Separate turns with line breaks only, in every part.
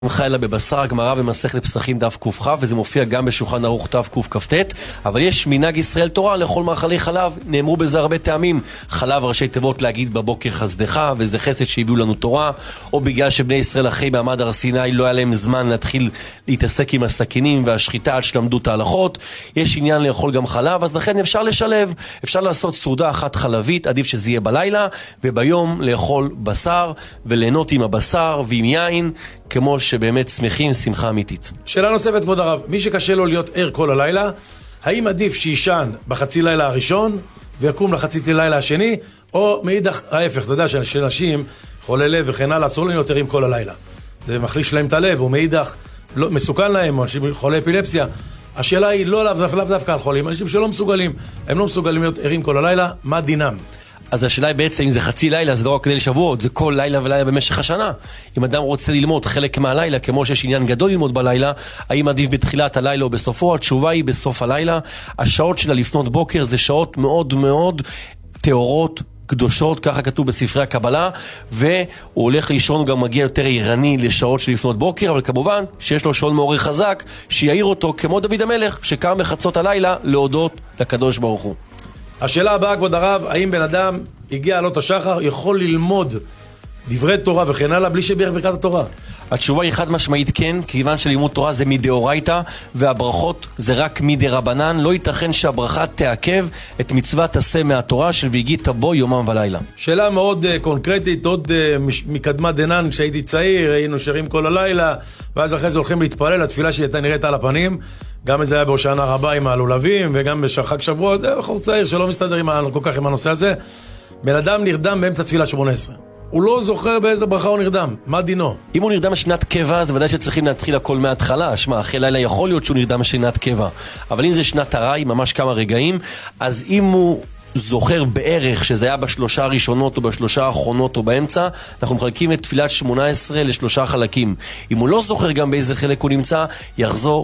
חיילה בבשר, גמרא במסכת פסחים דף קכ", וזה מופיע גם בשולחן ערוך דף קכ"ט. אבל יש מנהג ישראל תורה לאכול מאכלי חלב. נאמרו בזה הרבה טעמים. חלב ראשי תיבות להגיד בבוקר חסדך, וזה חסד שהביאו לנו תורה, או בגלל שבני ישראל אחרי מעמד הר סיני לא היה להם זמן להתחיל להתעסק עם הסכינים והשחיטה עד שלמדו את ההלכות. יש עניין לאכול גם חלב, אז לכן אפשר לשלב, אפשר לעשות סעודה אחת חלבית, עדיף שזה יהיה בלילה, וביום לאכול בשר וליהנות עם הבשר ועם יין, כמו שבאמת שמחים שמחה אמיתית.
שאלה נוספת, כבוד הרב, מי שקשה לו להיות ער כל הלילה, האם עדיף שישן בחצי לילה הראשון ויקום לחצי לילה השני, או מאידך ההפך? אתה יודע שאנשים חולי לב וכן הלאה אסור להם להיות ערים כל הלילה, זה מחליש להם את הלב, ומאידך לא, מסוכן להם, אנשים חולי אפילפסיה. השאלה היא לא לאו דווקא על חולים, אנשים שלא מסוגלים, הם לא מסוגלים להיות ערים כל הלילה, מה דינם?
אז השאלה היא בעצם, אם זה חצי לילה, זה לא רק כדי לשבועות, זה כל לילה ולילה במשך השנה. אם אדם רוצה ללמוד חלק מהלילה, כמו שיש עניין גדול ללמוד בלילה, האם עדיף בתחילת הלילה או בסופו? התשובה היא בסוף הלילה. השעות שלה לפנות בוקר זה שעות מאוד מאוד טהורות, קדושות, ככה כתוב בספרי הקבלה, והוא הולך לישון, גם מגיע יותר עירני לשעות של לפנות בוקר, אבל כמובן שיש לו שעון מעורר חזק, שיעיר אותו כמו דוד המלך, שקם בחצות הלילה להודות לקדוש ברוך הוא.
השאלה הבאה, כבוד הרב, האם בן אדם הגיע עלות השחר, יכול ללמוד דברי תורה וכן הלאה, בלי שבירך ברכת התורה?
התשובה היא חד משמעית כן, כיוון שלימוד תורה זה מדאורייתא, והברכות זה רק מדרבנן. לא ייתכן שהברכה תעכב את מצוות עשה מהתורה של והגית בו יומם ולילה.
שאלה מאוד קונקרטית, עוד מקדמת דנן, כשהייתי צעיר, היינו שרים כל הלילה, ואז אחרי זה הולכים להתפלל, התפילה שהייתה נראית על הפנים, גם את זה היה בהושענא רבה עם הלולבים, וגם בחג שבועות, בחור צעיר שלא מסתדר כל כך עם הנושא הזה. בן אדם נרדם באמצע תפילת 18. הוא לא זוכר באיזה ברכה הוא נרדם, מה דינו?
אם הוא נרדם בשנת קבע, אז ודאי שצריכים להתחיל הכל מההתחלה. שמה, אחרי לילה יכול להיות שהוא נרדם בשנת קבע, אבל אם זה שנת הרי, ממש כמה רגעים, אז אם הוא זוכר בערך שזה היה בשלושה הראשונות או בשלושה האחרונות או באמצע, אנחנו מחלקים את תפילת 18 לשלושה חלקים. אם הוא לא זוכר גם באיזה חלק הוא נמצא, יחזור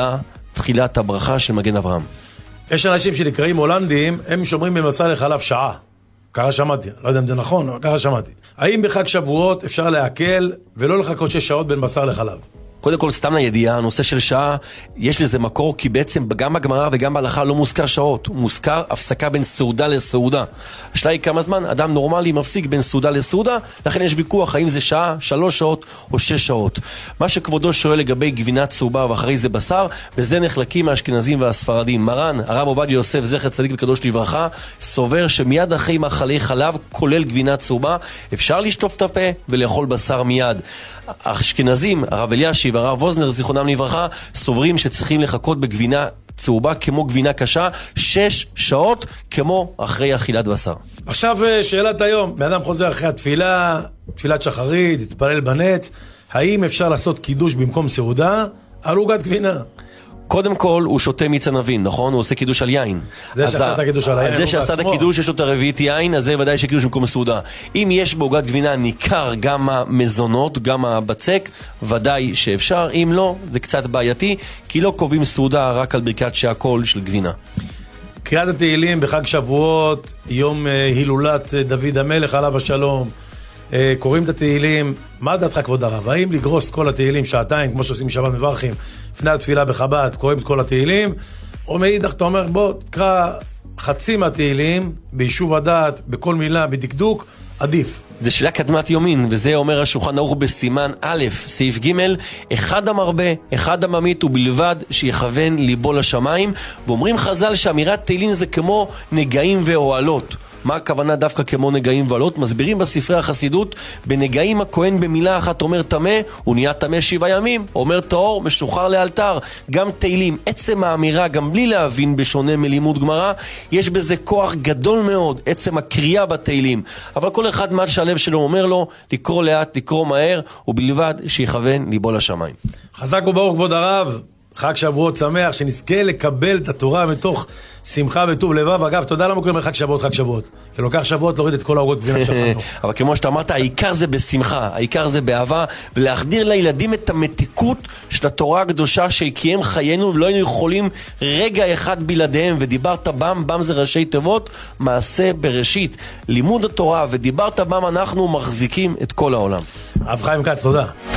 לתחילת הברכה של מגן אברהם.
יש אנשים שנקראים הולנדים, הם שומרים במסע לחלב שעה. ככה שמעתי, לא יודע אם זה נכון, אבל ככה שמעתי. האם בחג שבועות אפשר להקל ולא לחכות 6 שעות בין בשר לחלב?
קודם כל, סתם לידיעה, הנושא של שעה, יש לזה מקור, כי בעצם גם בגמרא וגם בהלכה לא מוזכר שעות, מוזכר הפסקה בין סעודה לסעודה. השאלה היא כמה זמן אדם נורמלי מפסיק בין סעודה לסעודה, לכן יש ויכוח האם זה שעה, 3 שעות או 6 שעות. מה שכבודו שואל לגבי גבינה צהובה ואחרי זה בשר, וזה נחלקים מהאשכנזים והספרדים. מרן, הרב עובדיה יוסף זכר צדיק וקדוש לברכה, סובר שמיד אחרי מאכלי חלב, כולל גבינה צהובה, אפשר לשטוף את הפה ולאכול בשר מיד. האשכנזים, הרב אלישיב והרב ווזנר זיכרונם לברכה, סוברים שצריכים לחכות בגבינה צהובה כמו גבינה קשה 6 שעות כמו אחרי אכילת בשר.
עכשיו שאלת היום, בן אדם חוזר אחרי התפילה, תפילת שחרית, התפלל בנץ, האם אפשר לעשות קידוש במקום סעודה על עוגת גבינה?
קודם כל הוא שותה מיץ ענבים, נכון? הוא עושה קידוש על יין.
זה שעשה את הקידוש על היין.
זה שעשה את הקידוש, יש לו את הרביעית יין, אז זה ודאי שקידוש במקום הסעודה. אם יש בעוגת גבינה ניכר גם המזונות, גם הבצק, ודאי שאפשר. אם לא, זה קצת בעייתי, כי לא קובעים סעודה רק על ברכת שהכל של גבינה.
קריאת התהילים בחג שבועות, יום הילולת דוד המלך עליו השלום, קוראים את התהילים. מה דעתך, כבוד הרב? האם לגרוס כל התהילים שעתיים, כמו שעושים שבת מברכים, לפני התפילה בחב"ד, קוראים את כל התהילים, או מאידך אתה אומר, בוא, תקרא חצי מהתהילים, ביישוב הדעת, בכל מילה, בדקדוק, עדיף.
זה שאלה קדמת יומין, וזה אומר השולחן ערוך בסימן א', סעיף ג', אחד המרבה, אחד הממית, ובלבד שיכוון ליבו לשמיים. ואומרים חז"ל שאמירת תהילים זה כמו נגעים ואוהלות. מה הכוונה דווקא כמו נגעים ואוהלות? מסבירים בספרי החסידות, בנגעים הכהן במילה אחת אומר טמא, הוא נהיה טמא 7 ימים, אומר טהור, משוחרר לאלתר. גם תהילים, עצם האמירה, גם בלי להבין בשונה מלימוד גמרא, יש בזה כוח גדול מאוד, עצם הקריאה בתהילים. אבל כל אחד מה שהלב שלו אומר לו, לקרוא לאט, לקרוא מהר, ובלבד שיכוון ליבו לשמיים.
חזק וברוך, כבוד הרב. חג שבועות שמח, שנזכה לקבל את התורה מתוך שמחה וטוב לבב. אגב, תודה למה קוראים לחג שבועות חג שבועות, כי לוקח שבועות להוריד את כל העוגות גבינה שפנו.
אבל כמו שאתה אמרת, העיקר זה בשמחה, העיקר זה באהבה, ולהחדיר לילדים את המתיקות של התורה הקדושה שקיים חיינו, ולא היינו יכולים רגע אחד בלעדיהם. ודיברת בם, בם זה ראשי תיבות, מעשה בראשית, לימוד התורה, ודיברת בם אנחנו מחזיקים את כל העולם.
הרב חיים כץ, תודה.